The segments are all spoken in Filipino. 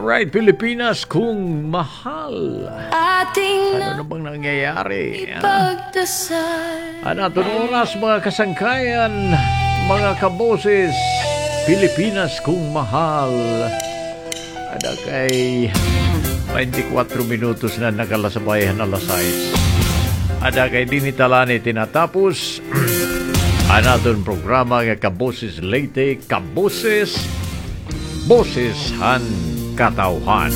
Alright, Pilipinas, kung mahal. Ano na bang nangyayari? Anatong oras, mga kasangkayan, mga kaboses, Pilipinas, kung mahal. Ada kay 24 minutos na nakalasabayan alas 6. Ada kay dinitalani tinatapos. Anatong programa nga kaboses Leyte, kaboses, boses han katauhan.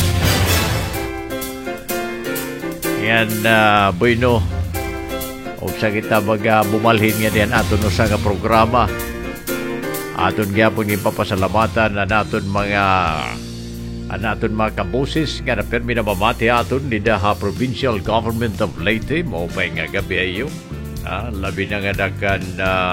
Yan, bueno, o sa kita bumalhin nga diyan aton usa nga programa. Aton gyapon ipapasalamatan na naton mga kaboses nga napermi na mamati aton didaha Provincial Government of Leyte. Mao pa nga gabi ayo. Labi na nga dakan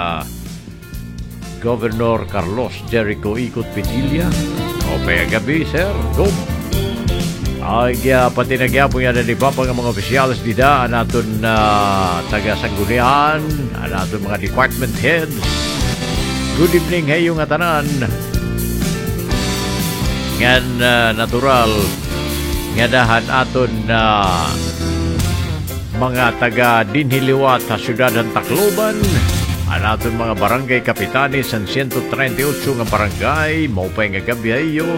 Governor Carlos Jericho Ikot Pinilla. O pa gabi, sir. Go. Ay, pati nagyapo yan na di ba pang mga opisyalis dida, anaton taga-sanggunian, anaton mga department heads. Good evening, hey yung atanan. Ngan natural, ngadahan aton mga taga-dinhiliwat sa syudad ng Tacloban, anaton mga barangay kapitanes ang 138 nga barangay, maupay nga gabi ayo.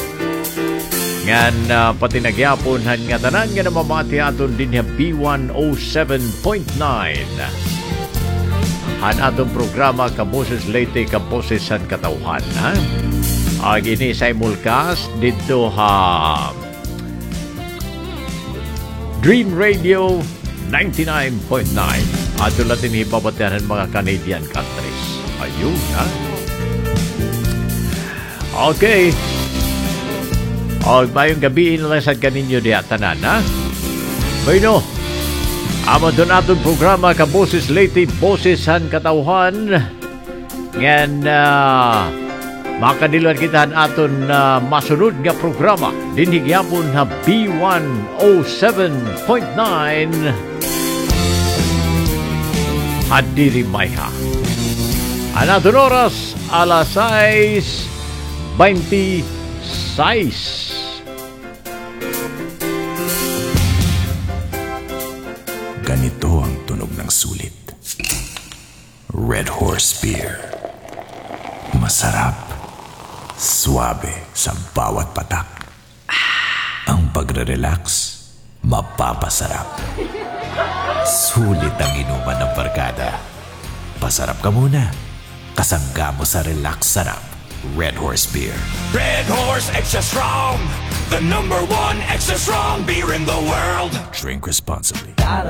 Ngan pati nagyapon han nga tanan nga namamati aton din B107.9. Han atong programa Kaboses Leyte, Kaboses san katauhan. Ini simulcast dito Dream Radio 99.9. Ato natin hipabatihan mga Canadian countries. Ayun, Okay. Mayong gabi inalasad ka ninyo diya tanan, Bueno, amo doon atong programa Kaboses Leyte, Boses han katauhan. Ngayon, makadilan kita aton masunod nga programa. Dinhigyapon B107.9 Hadiri Mayha. Anaton oras, alas 6:26. Ganito ang tunog ng sulit. Red Horse Beer. Masarap. Suabe sa bawat patak. Ang pagre-relax, mapapasarap. Sulit ang inuman ng barkada. Pasarap ka muna. Kasangga mo sa relax sarap. Red Horse Beer. Red Horse Extra Strong. The #1 extra strong beer in the world. Drink responsibly.